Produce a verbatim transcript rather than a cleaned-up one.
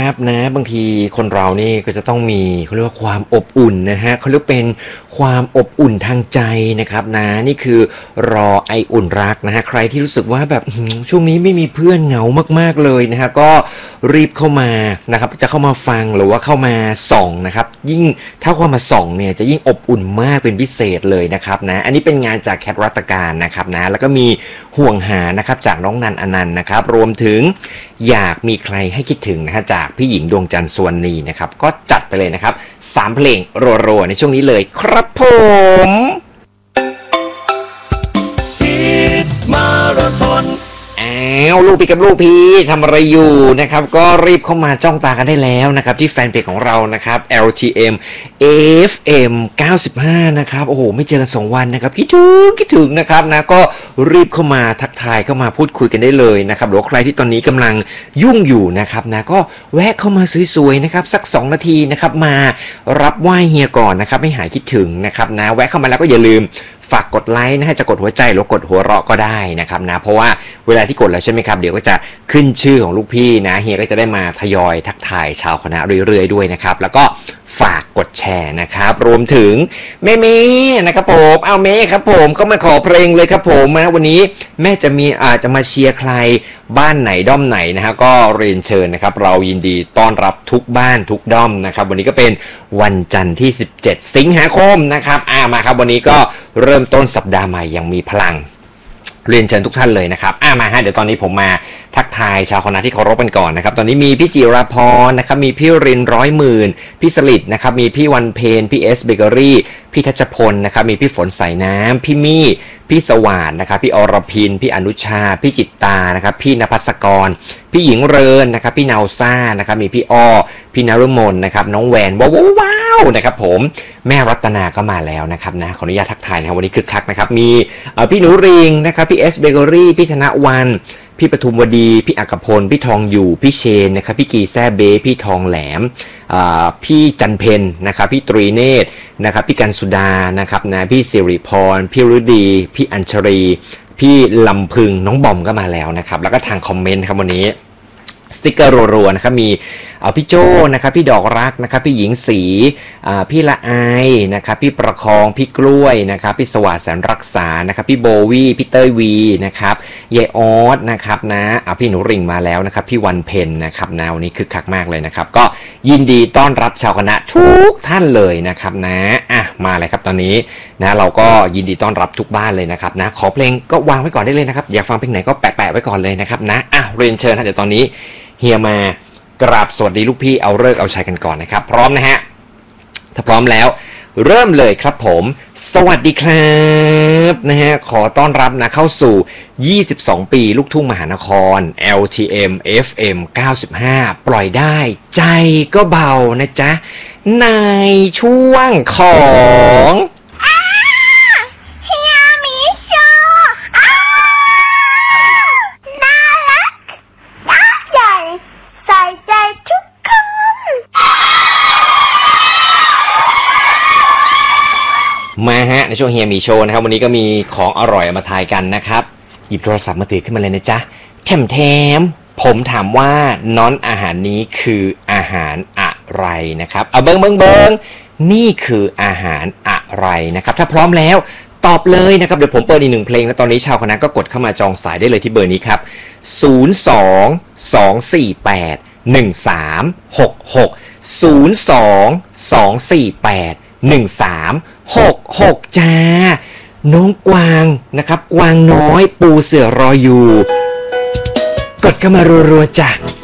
ครับนะบางทีคนเรานี่ก็จะต้องมีเขาเรียกว่าความอบอุ่นนะฮะเขาเรียกเป็นความอบอุ่นทางใจนะครับนะนี่คือรอไออุ่นรักนะฮะใครที่รู้สึกว่าแบบช่วงนี้ไม่มีเพื่อนเหงามากๆเลยนะฮะก็รีบเข้ามานะครับจะเข้ามาฟังหรือว่าเข้ามาส่องนะครับยิ่งถ้าเข้ามาส่องเนี่ยจะยิ่งอบอุ่นมากเป็นพิเศษเลยนะครับนะอันนี้เป็นงานจากแคทรัตการนะครับนะแล้วก็มีห่วงหานะครับจากน้องนันอนันต์นะครับรวมถึงอยากมีใครให้คิดถึงนะฮะจากพี่หญิงดวงจันทร์สวนีนะครับก็จัดไปเลยนะครับสามเพลงรัวๆในช่วงนี้เลยครับผมฮิตมาราธอนอ้าวลูกพี่กับลูกพี่ทำอะไรอยู่นะครับก็รีบเข้ามาจ้องตากันได้แล้วนะครับที่แฟนเพจของเรานะครับ แอล ที เอ็ม เอฟ เอ็ม เก้าสิบห้านะครับโอ้โหไม่เจอกันสองวันนะครับคิดถึงคิดถึงนะครับนะก็รีบเข้ามาทักทายเข้ามาพูดคุยกันได้เลยนะครับหรือว่าใครที่ตอนนี้กำลังยุ่งอยู่นะครับนะก็แวะเข้ามาสวยๆนะครับสักสองนาทีนะครับมารับไหว้เฮียก่อนนะครับไม่หายคิดถึงนะครับนะแวะเข้ามาแล้วก็อย่าลืมฝากกดไลค์นะฮะจะกดหัวใจหรือกดหัวเราะก็ได้นะครับนะเพราะว่าเวลาที่กดแล้วใช่ไหมครับเดี๋ยวก็จะขึ้นชื่อของลูกพี่นะเฮียก็จะได้มาทยอยทักทายชาวคณะเรื่อยๆด้วยนะครับแล้วก็ฝากกดแชร์นะครับรวมถึงแม่เมย์นะครับผมเอาเมย์ครับผมก็มาขอเพลงเลยครับผมนะวันนี้แม่จะมีอาจจะมาเชียร์ใครบ้านไหนด้อมไหนนะฮะก็เรียนเชิญนะครับเรายินดีต้อนรับทุกบ้านทุกด้อมนะครับวันนี้ก็เป็นวันจันทร์ที่สิบเจ็ดสิงหาคมนะครับอ่ามาครับวันนี้ก็เริ่มต้นสัปดาห์ใหม่อย่างมีพลังเรียนเชิญทุกท่านเลยนะครับอ่ามาฮะเดี๋ยวตอนนี้ผมมาทักทายชาวคณะที่เคารพกันก่อนนะครับตอนนี้มีพี่จิราพรนะครับมีพี่รินร้อยหมื่นพี่สลิดนะครับมีพี่วันเพนพี่เอสเบเกอรี่พี่ทัชพลนะครับมีพี่ฝนใส่น้ำพี่มี่พี่สว่านนะครับพี่อรพินพี่อนุชาพี่จิตตานะครับพี่ณภัสกรพี่หญิงเรินนะครับพี่นาวซ่านะครับมีพี่อ้อพี่นฤมลนะครับน้องแวนว้าวว้าวนะครับผมแม่รัตนาก็มาแล้วนะครับนะขออนุญาตทักทายนะครับวันนี้คึกคักนะครับมีพี่หนูริงนะครับพี่เอสเบเกอรี่พี่ธนวันพี่ปทุมวดีพี่อักพลพี่ทองอยู่พี่เชนนะครับพี่กีแซ่เบพี่ทองแหลมพี่จันเพนนะครับพี่ตรีเนตรนะครับพี่กันสุดานะครับนะพี่สิริพรพี่ฤดีพี่อัญชรีพี่ลำพึงน้องบอมก็มาแล้วนะครับแล้วก็ทางคอมเมนต์ครับวันนี้สติ๊กเกอร์รัวๆนะครับมีพี่โจ้นะครับพี่ดอกรักนะครับพี่หญิงศรีพี่ละไอนะครับพี่ประคองพี่กล้วยนะครับพี่สวัสดิ์แสนรักษานะครับพี่โบวี่พี่เต้ยวีนะครับยายออสนะครับนะพี่หนูริ่งมาแล้วนะครับพี่วันเพนนะครับนะวันนี้คึกคักมากเลยนะครับก็ยินดีต้อนรับชาวคณะทุกท่านเลยนะครับนะอ่ะมาเลยครับตอนนี้นะเราก็ยินดีต้อนรับทุกบ้านเลยนะครับนะขอเพลงก็วางไว้ก่อนได้เลยนะครับอยากฟังเพลงไหนก็แปะๆไว้ก่อนเลยนะครับนะอ่ะเรียนเชิญนะเดี๋ยวตอนนี้เฮียมากราบสวัสดีลูกพี่เอาเลิกเอาชัยกันก่อนนะครับพร้อมนะฮะถ้าพร้อมแล้วเริ่มเลยครับผมสวัสดีครับนะฮะขอต้อนรับนะเข้าสู่ยี่สิบสองปีลูกทุ่งมหานคร แอล ที เอ็ม เอฟ เอ็ม เก้าสิบห้าปล่อยได้ใจก็เบานะจ๊ะในช่วงของมาฮะในช่วงเฮียมีโชว์นะครับวันนี้ก็มีของอร่อยมาทายกันนะครับหยิบโทรศัพท์มาถือขึ้นมาเลยนะจ๊ะแถมแถมผมถามว่าน้อนอาหารนี้คืออาหารอะไรนะครับเอาเบิ้งเบิ้งเบิ้งนี่คืออาหารอะไรนะครับถ้าพร้อมแล้วตอบเลยนะครับเดี๋ยวผมเปิดอีกหนึ่งเพลงแล้วตอนนี้ชาวคณะก็กดเข้ามาจองสายได้เลยที่เบอร์นี้ครับศูนย์ สอง สอง สี่ แปด หนึ่ง สาม หก หก ศูนย์ สอง สอง สี่ แปด หนึ่ง สาม หก หกจ้าน้องกวางนะครับกวางน้อยปูเสือรออยู่กดเข้ามารัวๆจ้ะ